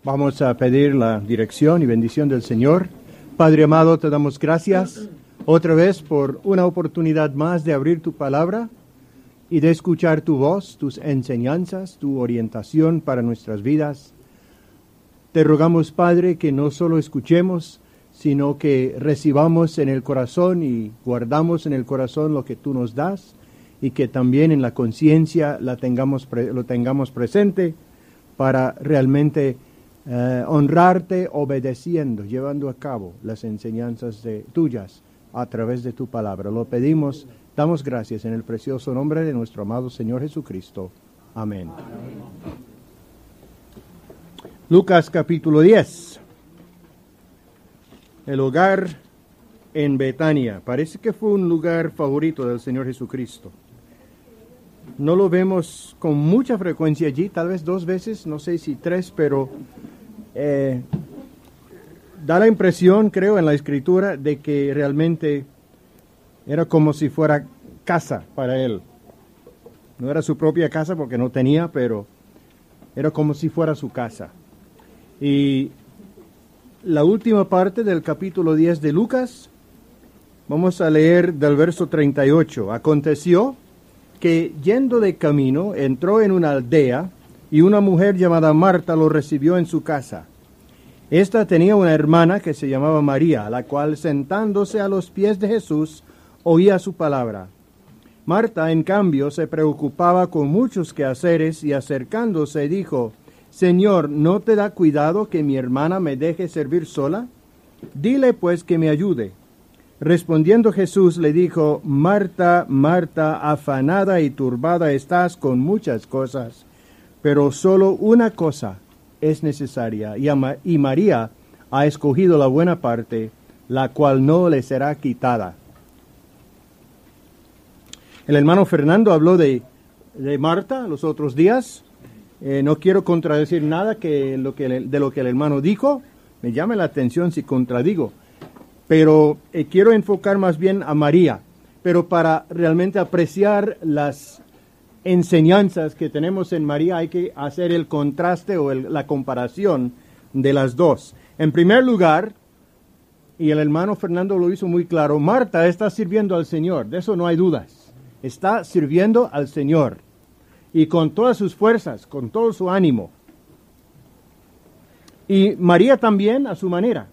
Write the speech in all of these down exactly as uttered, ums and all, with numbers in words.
Vamos a pedir la dirección y bendición del Señor. Padre amado, te damos gracias otra vez por una oportunidad más de abrir tu palabra y de escuchar tu voz, tus enseñanzas, tu orientación para nuestras vidas. Te rogamos, Padre, que no solo escuchemos, sino que recibamos en el corazón y guardamos en el corazón lo que tú nos das y que también en la conciencia la tengamos pre- lo tengamos presente para realmente eh, honrarte obedeciendo, llevando a cabo las enseñanzas de, tuyas a través de tu palabra. Lo pedimos, damos gracias en el precioso nombre de nuestro amado Señor Jesucristo. Amén. Amén. Lucas capítulo diez. El hogar en Betania. Parece que fue un lugar favorito del Señor Jesucristo. No lo vemos con mucha frecuencia allí, tal vez dos veces, no sé si tres, pero eh, da la impresión, creo, en la Escritura, de que realmente era como si fuera casa para él. No era su propia casa porque no tenía, pero era como si fuera su casa. Y la última parte del capítulo diez de Lucas, vamos a leer del verso treinta y ocho. Aconteció que yendo de camino entró en una aldea y una mujer llamada Marta lo recibió en su casa. Esta tenía una hermana que se llamaba María, la cual sentándose a los pies de Jesús oía su palabra. Marta, en cambio, se preocupaba con muchos quehaceres y acercándose dijo: Señor, ¿no te da cuidado que mi hermana me deje servir sola? Dile pues que me ayude. Respondiendo Jesús le dijo: Marta, Marta, afanada y turbada estás con muchas cosas, pero solo una cosa es necesaria, y, ama, y María ha escogido la buena parte, la cual no le será quitada. El hermano Fernando habló de, de Marta los otros días. Eh, no quiero contradecir nada que lo que de lo que el hermano dijo. Me llama la atención si contradigo. Pero eh, quiero enfocar más bien a María. Pero para realmente apreciar las enseñanzas que tenemos en María hay que hacer el contraste o el, la comparación de las dos. En primer lugar, y el hermano Fernando lo hizo muy claro, Marta está sirviendo al Señor. De eso no hay dudas. Está sirviendo al Señor. Y con todas sus fuerzas, con todo su ánimo. Y María también a su manera.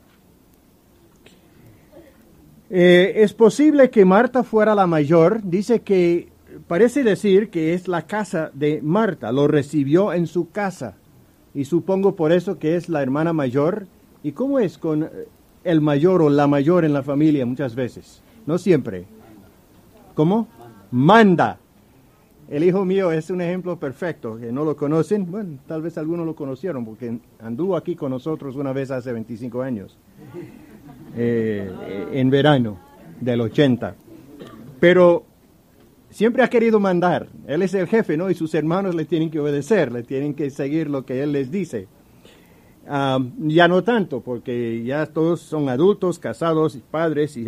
Eh, es posible que Marta fuera la mayor. Dice que, parece decir que es la casa de Marta. Lo recibió en su casa. Y supongo por eso que es la hermana mayor. ¿Y cómo es con el mayor o la mayor en la familia muchas veces? No siempre. ¿Cómo? Manda. El hijo mío es un ejemplo perfecto, que no lo conocen. Bueno, tal vez algunos lo conocieron, porque anduvo aquí con nosotros una vez hace veinticinco años, eh, en verano del ochenta. Pero siempre ha querido mandar. Él es el jefe, ¿no? Y sus hermanos le tienen que obedecer, le tienen que seguir lo que él les dice. Um, ya no tanto, porque ya todos son adultos, casados, padres y